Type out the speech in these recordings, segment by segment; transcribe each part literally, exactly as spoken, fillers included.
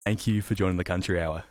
Thank you for joining the Country Hour.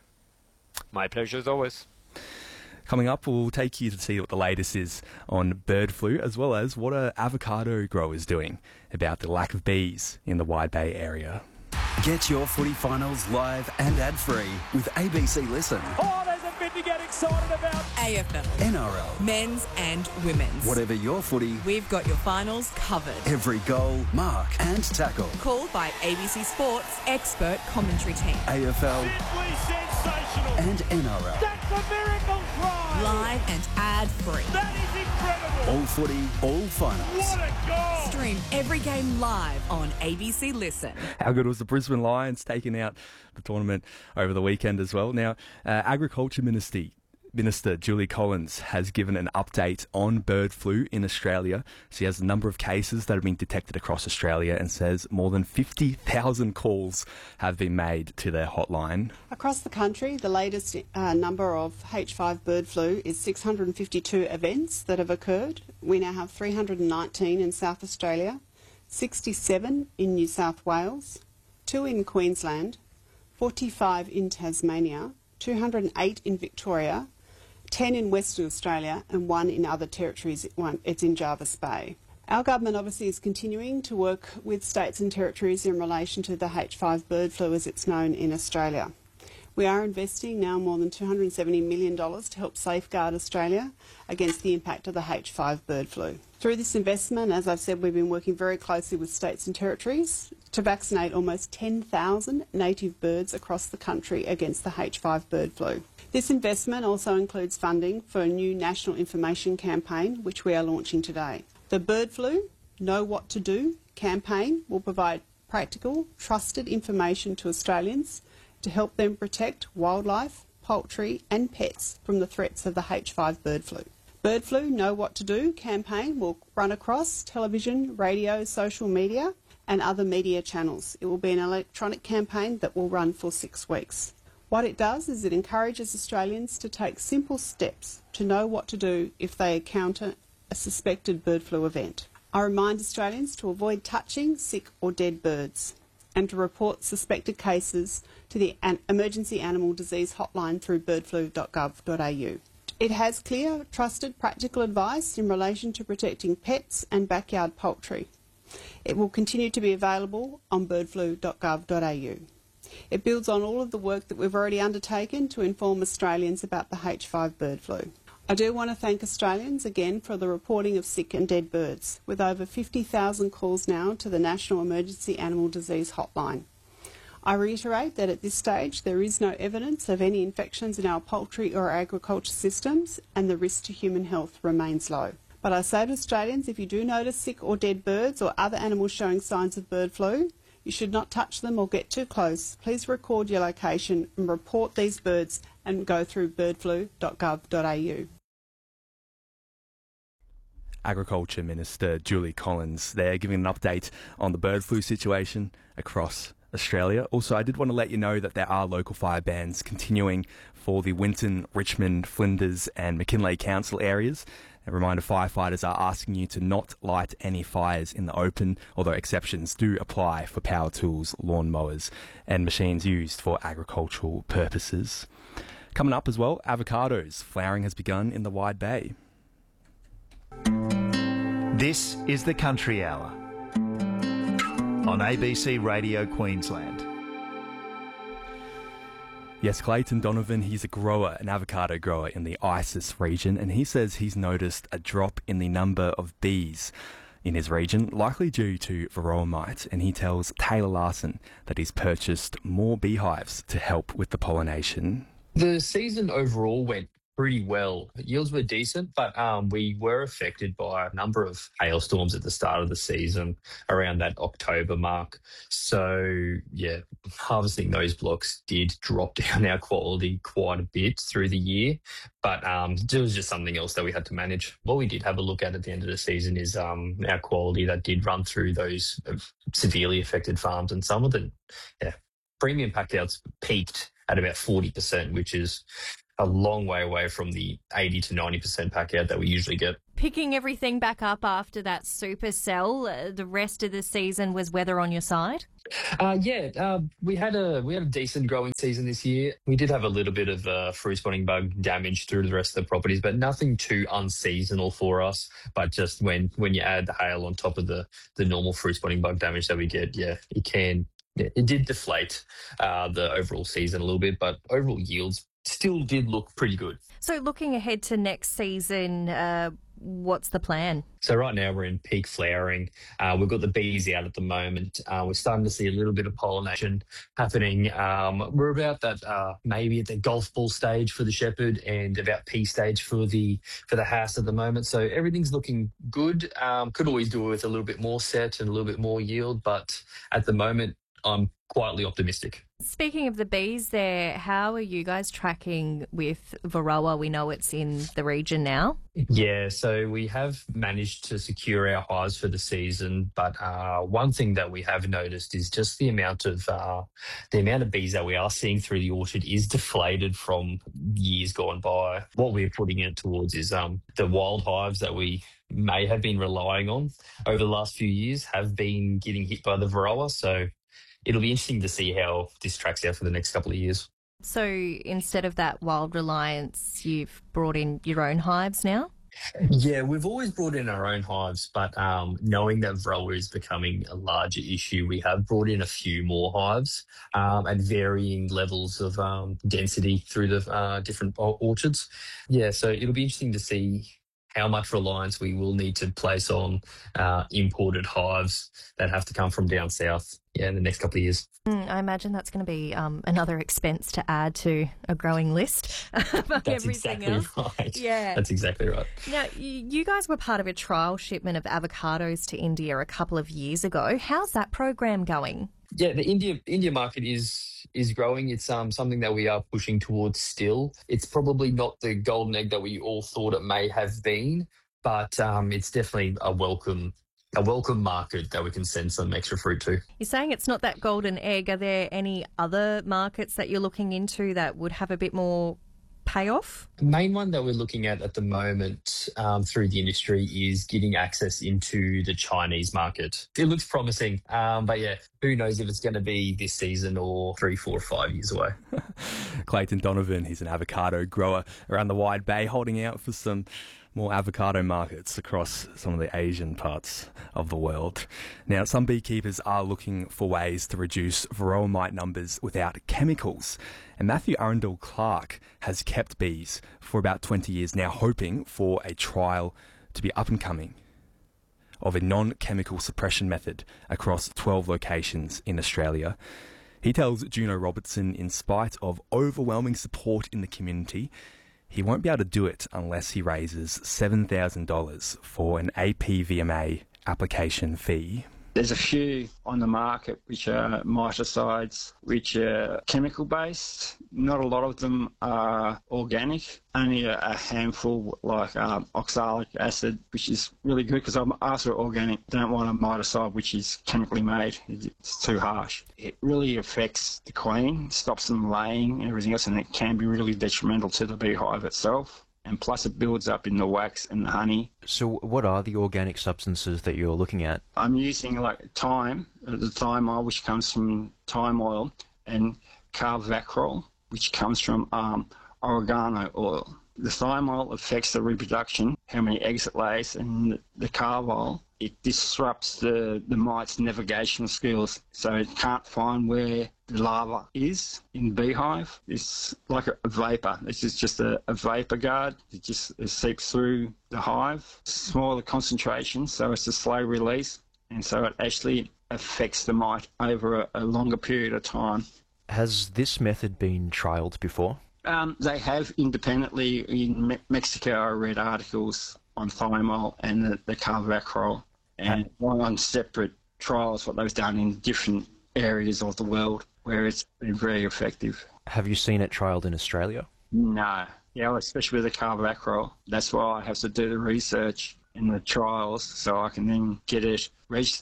My pleasure as always. Coming up, we'll take you to see what the latest is on bird flu, as well as what are avocado growers doing about the lack of bees in the Wide Bay area. Get your footy finals live and ad-free with A B C Listen. Oh, there's a bit to get excited about. A F L, N R L, men's and women's. Whatever your footy, We've got your finals covered. every goal, mark and tackle. Called by A B C Sports expert commentary team. A F L Simply sensational. and N R L. That's a miracle try. Live and ad-free. That is incredible. All footy, all finals. What a goal. Stream every game live on A B C Listen. How good was the Brisbane Lions taking out the tournament over the weekend as well? Now, uh, Agriculture Minister, Minister Julie Collins has given an update on bird flu in Australia. She has a number of cases that have been detected across Australia and says more than fifty thousand calls have been made to their hotline. Across the country, the latest uh, number of H five bird flu is six hundred fifty-two events that have occurred. We now have three hundred nineteen in South Australia, sixty-seven in New South Wales, two in Queensland, forty-five in Tasmania, two hundred eight in Victoria, ten in Western Australia and one in other territories. One, it's in Jervis Bay. Our government obviously is continuing to work with states and territories in relation to the H five bird flu as it's known in Australia. We are investing now more than two hundred seventy million dollars to help safeguard Australia against the impact of the H five bird flu. Through this investment, as I've said, we've been working very closely with states and territories to vaccinate almost ten thousand native birds across the country against the H five bird flu. This investment also includes funding for a new national information campaign, which we are launching today. The Bird Flu Know What to Do campaign will provide practical, trusted information to Australians to help them protect wildlife, poultry and pets from the threats of the H five bird flu. Bird Flu Know What to Do campaign will run across television, radio, social media and other media channels. It will be an electronic campaign that will run for six weeks. What it does is it encourages Australians to take simple steps to know what to do if they encounter a suspected bird flu event. I remind Australians to avoid touching sick or dead birds and to report suspected cases to the An- Emergency Animal Disease Hotline through birdflu dot gov dot a u. It has clear, trusted, practical advice in relation to protecting pets and backyard poultry. It will continue to be available on birdflu dot gov dot a u. It builds on all of the work that we've already undertaken to inform Australians about the H five bird flu. I do want to thank Australians again for the reporting of sick and dead birds, with over fifty thousand calls now to the National Emergency Animal Disease Hotline. I reiterate that at this stage there is no evidence of any infections in our poultry or agriculture systems and the risk to human health remains low. But I say to Australians, if you do notice sick or dead birds or other animals showing signs of bird flu, you should not touch them or get too close. Please record your location and report these birds and go through birdflu dot gov dot a u. Agriculture Minister Julie Collins there giving an update on the bird flu situation across Australia. Also, I did want to let you know that there are local fire bans continuing for the Winton, Richmond, Flinders and McKinley Council areas. A reminder, firefighters are asking you to not light any fires in the open, although exceptions do apply for power tools, lawnmowers and machines used for agricultural purposes. Coming up as well, avocados. Flowering has begun in the Wide Bay. This is the Country Hour on A B C Radio Queensland. Yes, Clayton Donovan, he's a grower, an avocado grower in the Isis region, and he says he's noticed a drop in the number of bees in his region, likely due to varroa mite, and he tells Taylor Larson that he's purchased more beehives to help with the pollination. The season overall went pretty well. Yields were decent, but um, we were affected by a number of hailstorms at the start of the season around that October mark. So, yeah, harvesting those blocks did drop down our quality quite a bit through the year, but um, it was just something else that we had to manage. What we did have a look at at the end of the season is um, our quality that did run through those severely affected farms, and some of the yeah, premium packouts peaked at about forty percent, which is a long way away from the eighty to ninety percent pack out that we usually get. Picking everything back up after that supercell, uh, the rest of the season was weather on your side? Uh, yeah, uh, we had a we had a decent growing season this year. We did have a little bit of uh, fruit spotting bug damage through the rest of the properties, but nothing too unseasonal for us. But just when when you add the hail on top of the the normal fruit spotting bug damage that we get, yeah, it can yeah, it did deflate uh, the overall season a little bit, but overall yields still did look pretty good. So looking ahead to next season, uh, what's the plan? So right now we're in peak flowering. Uh, we've got the bees out at the moment. Uh, we're starting to see a little bit of pollination happening. Um, we're about that uh, maybe at the golf ball stage for the shepherd and about pea stage for the for the house at the moment. So everything's looking good. Um, could always do with a little bit more set and a little bit more yield, but at the moment I'm quietly optimistic. Speaking of the bees there, how are you guys tracking with Varroa? We know it's in the region now. Yeah, so we have managed to secure our hives for the season, but uh, one thing that we have noticed is just the amount of uh, the amount of bees that we are seeing through the orchard is deflated from years gone by. What we're putting it towards is um, the wild hives that we may have been relying on over the last few years have been getting hit by the Varroa, so it'll be interesting to see how this tracks out for the next couple of years. So instead of that wild reliance, you've brought in your own hives now? Yeah, we've always brought in our own hives, but um, knowing that Varroa is becoming a larger issue, we have brought in a few more hives um, at varying levels of um, density through the uh, different orchards. Yeah, so it'll be interesting to see how much reliance we will need to place on uh, imported hives that have to come from down south yeah, in the next couple of years. Mm, I imagine that's going to be um, another expense to add to a growing list. That's exactly else. right. Yeah. That's exactly right. Now, you guys were part of a trial shipment of avocados to India a couple of years ago. How's that program going? Yeah, the India India market is is growing. It's um something that we are pushing towards still. It's probably not the golden egg that we all thought it may have been, but um it's definitely a welcome a welcome market that we can send some extra fruit to. You're saying it's not that golden egg. Are there any other markets that you're looking into that would have a bit more payoff? The main one that we're looking at at the moment um, through the industry is getting access into the Chinese market. It looks promising, um, but yeah, who knows if it's going to be this season or three, four, or five years away. Clayton Donovan, he's an avocado grower around the Wide Bay, holding out for some more avocado markets across some of the Asian parts of the world. Now, some beekeepers are looking for ways to reduce varroa mite numbers without chemicals. And Matthew Arundel Clark has kept bees for about twenty years now, hoping for a trial to be up and coming of a non-chemical suppression method across twelve locations in Australia. He tells Juno Robertson, in spite of overwhelming support in the community, he won't be able to do it unless he raises seven thousand dollars for an A P V M A application fee. There's a few on the market which are miticides, which are chemical-based. Not a lot of them are organic. Only a, a handful, like um, oxalic acid, which is really good because I'm after organic. Don't want a miticide which is chemically made. It's too harsh. It really affects the queen, stops them laying and everything else, and it can be really detrimental to the beehive itself. And plus it builds up in the wax and the honey. So what are the organic substances that you're looking at? I'm using like thyme, the thyme oil, which comes from thyme oil, and carvacrol, which comes from um, oregano oil. The thyme oil affects the reproduction, how many eggs it lays, and the carv oil, it disrupts the, the mite's navigational skills, so it can't find where the larva is in the beehive. It's like a, a vapour. This is just a, a vapour guard. It just it seeps through the hive. Smaller concentration, so it's a slow release, and so it actually affects the mite over a, a longer period of time. Has this method been trialled before? Um, they have independently. In Me- Mexico, I read articles on thymol and the, the carvacrol, and one on separate trials, what they've done in different areas of the world where it's been very effective. Have you seen it trialled in Australia? No. Yeah, well, especially with the carvacrol. That's why I have to do the research and the trials so I can then get it registered.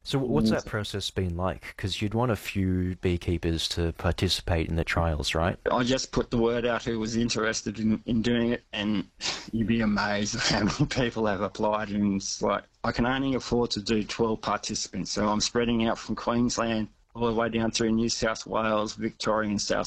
So what's that process been like? Because you'd want a few beekeepers to participate in the trials, right? I just put the word out who was interested in, in doing it, and you'd be amazed at how many people have applied. And it's like, I can only afford to do twelve participants, so I'm spreading out from Queensland all the way down through New South Wales, Victoria and South